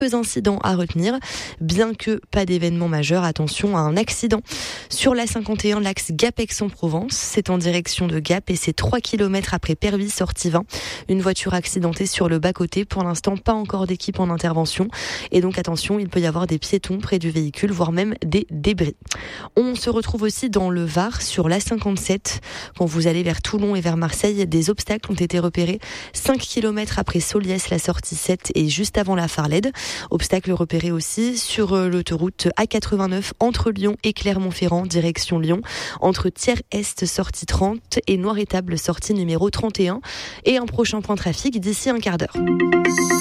incidents à retenir, bien que pas d'événement majeur. Attention à un accident sur la 51, l'axe Gap-Aix-en-Provence. C'est en direction de Gap et c'est 3 km après Pervis, sortie 20. Une voiture accidentée sur le bas-côté. Pour l'instant, pas encore d'équipe en intervention. Et donc attention, il peut y avoir des piétons près du véhicule, voire même des débris. On se retrouve aussi dans le Var, sur la 57. Quand vous allez vers Toulon et vers Marseille, des obstacles ont été repérés 5 km après Soliès, la sortie 7 et juste avant la Farlède. Obstacle repéré aussi sur l'autoroute A89 entre Lyon et Clermont-Ferrand, direction Lyon, entre Thiers-Est, sortie 30 et Noir-Étable, sortie numéro 31. Et un prochain point trafic d'ici un quart d'heure.